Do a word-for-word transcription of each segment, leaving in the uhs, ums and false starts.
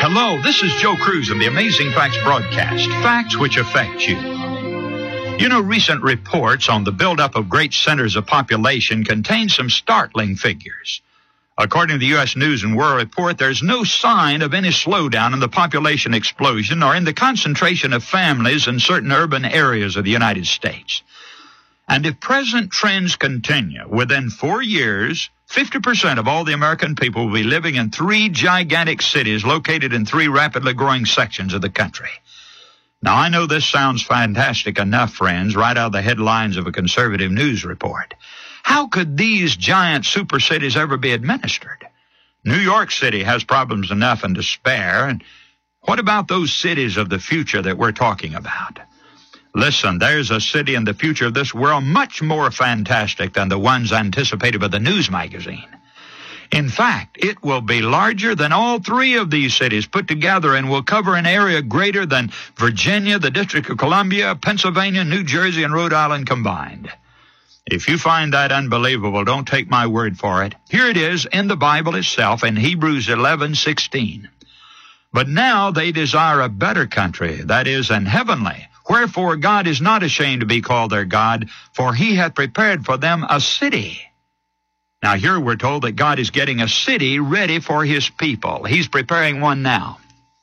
Hello, this is Joe Cruz of the Amazing Facts broadcast, facts which affect you. You know, recent reports on the buildup of great centers of population contain some startling figures. According to the U S News and World Report, there's no sign of any slowdown in the population explosion or in the concentration of families in certain urban areas of the United States. And if present trends continue, within four years, fifty percent of all the American people will be living in three gigantic cities located in three rapidly growing sections of the country. Now, I know this sounds fantastic enough, friends, right out of the headlines of a conservative news report. How could these giant super cities ever be administered? New York City has problems enough and to spare. And what about those cities of the future that we're talking about? Listen, there's a city in the future of this world much more fantastic than the ones anticipated by the news magazine. In fact, it will be larger than all three of these cities put together and will cover an area greater than Virginia, the District of Columbia, Pennsylvania, New Jersey, and Rhode Island combined. If you find that unbelievable, don't take my word for it. Here it is in the Bible itself in Hebrews eleven sixteen. But now they desire a better country, that is, an heavenly. Wherefore God is not ashamed to be called their God, for he hath prepared for them a city. Now here we're told that God is getting a city ready for his people. He's preparing one now.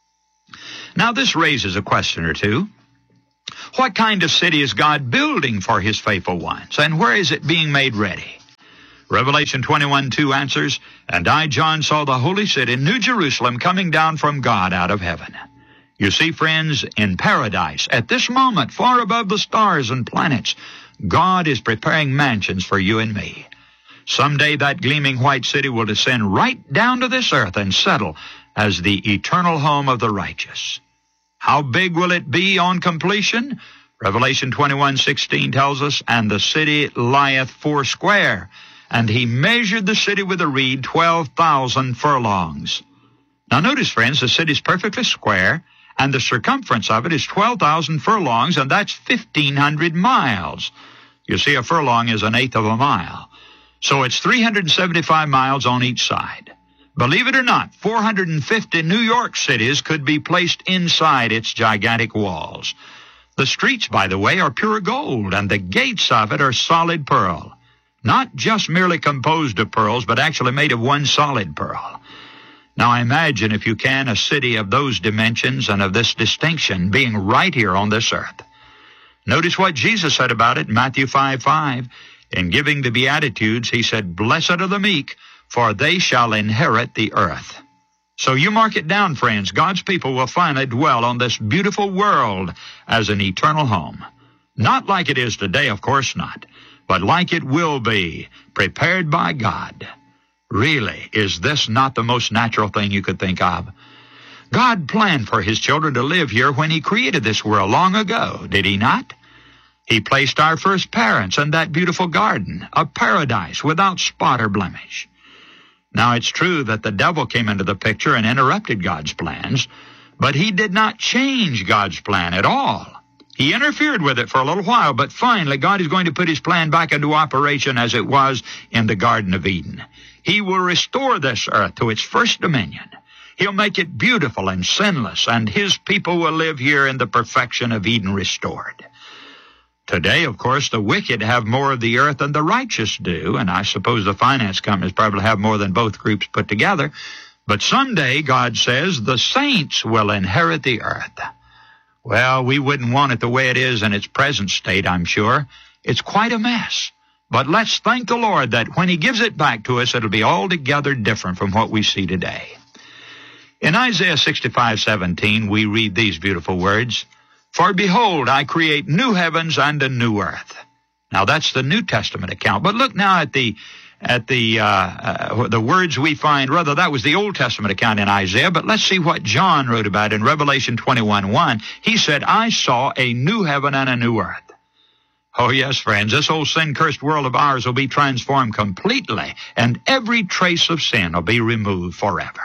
Now this raises a question or two. What kind of city is God building for his faithful ones, and where is it being made ready? Revelation twenty-one two answers, And I, John, saw the holy city, New Jerusalem, coming down from God out of heaven. You see, friends, in paradise, at this moment, far above the stars and planets, God is preparing mansions for you and me. Someday that gleaming white city will descend right down to this earth and settle as the eternal home of the righteous. How big will it be on completion? Revelation twenty-one sixteen tells us, And the city lieth foursquare, and he measured the city with a reed, twelve thousand furlongs. Now notice, friends, the city's perfectly square, and the circumference of it is twelve thousand furlongs, and that's fifteen hundred miles. You see, a furlong is an eighth of a mile. So it's three hundred seventy-five miles on each side. Believe it or not, four hundred fifty New York cities could be placed inside its gigantic walls. The streets, by the way, are pure gold, and the gates of it are solid pearl. Not just merely composed of pearls, but actually made of one solid pearl. Now imagine, if you can, a city of those dimensions and of this distinction being right here on this earth. Notice what Jesus said about it in Matthew five five. In giving the Beatitudes, he said, Blessed are the meek, for they shall inherit the earth. So you mark it down, friends. God's people will finally dwell on this beautiful world as an eternal home. Not like it is today, of course not, but like it will be, prepared by God. Really, is this not the most natural thing you could think of? God planned for his children to live here when he created this world long ago, did he not? He placed our first parents in that beautiful garden, a paradise without spot or blemish. Now, it's true that the devil came into the picture and interrupted God's plans, but he did not change God's plan at all. He interfered with it for a little while, but finally God is going to put his plan back into operation as it was in the Garden of Eden. He will restore this earth to its first dominion. He'll make it beautiful and sinless, and his people will live here in the perfection of Eden restored. Today, of course, the wicked have more of the earth than the righteous do, and I suppose the finance companies probably have more than both groups put together. But someday, God says, the saints will inherit the earth. Well, we wouldn't want it the way it is in its present state, I'm sure. It's quite a mess. But let's thank the Lord that when he gives it back to us, it'll be altogether different from what we see today. In Isaiah sixty-five seventeen, we read these beautiful words, For behold, I create new heavens and a new earth. Now that's the New Testament account. But look now at the at the uh, uh, the words we find. Rather, that was the Old Testament account in Isaiah. But let's see what John wrote about in Revelation twenty-one one. He said, I saw a new heaven and a new earth. Oh, yes, friends, this old sin-cursed world of ours will be transformed completely, and every trace of sin will be removed forever.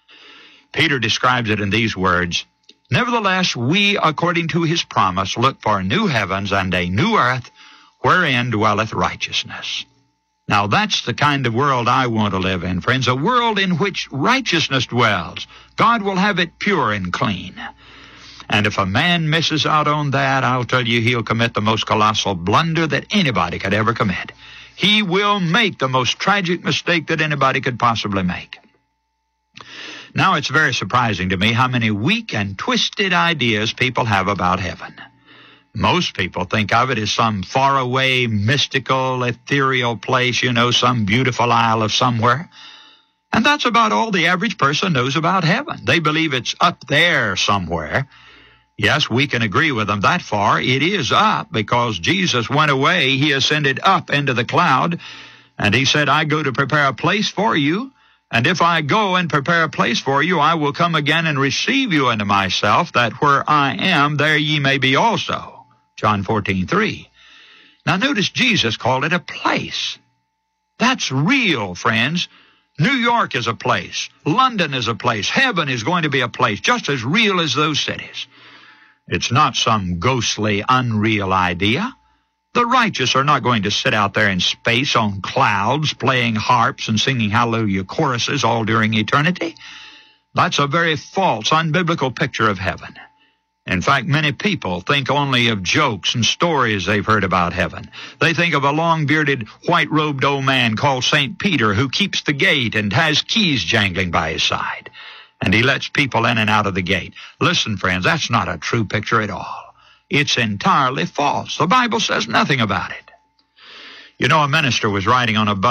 Peter describes it in these words, Nevertheless, we, according to his promise, look for new heavens and a new earth, wherein dwelleth righteousness. Now, that's the kind of world I want to live in, friends, a world in which righteousness dwells. God will have it pure and clean. And if a man misses out on that, I'll tell you he'll commit the most colossal blunder that anybody could ever commit. He will make the most tragic mistake that anybody could possibly make. Now, it's very surprising to me how many weak and twisted ideas people have about heaven. Most people think of it as some faraway, mystical, ethereal place, you know, some beautiful isle of somewhere. And that's about all the average person knows about heaven. They believe it's up there somewhere. Yes, we can agree with them that far. It is up because Jesus went away. He ascended up into the cloud. And he said, I go to prepare a place for you. And if I go and prepare a place for you, I will come again and receive you into myself, that where I am, there ye may be also. John fourteen three. Now notice Jesus called it a place. That's real, friends. New York is a place. London is a place. Heaven is going to be a place, just as real as those cities. It's not some ghostly, unreal idea. The righteous are not going to sit out there in space on clouds, playing harps and singing hallelujah choruses all during eternity. That's a very false, unbiblical picture of heaven. In fact, many people think only of jokes and stories they've heard about heaven. They think of a long-bearded, white-robed old man called Saint Peter who keeps the gate and has keys jangling by his side. And he lets people in and out of the gate. Listen, friends, that's not a true picture at all. It's entirely false. The Bible says nothing about it. You know, a minister was riding on a bus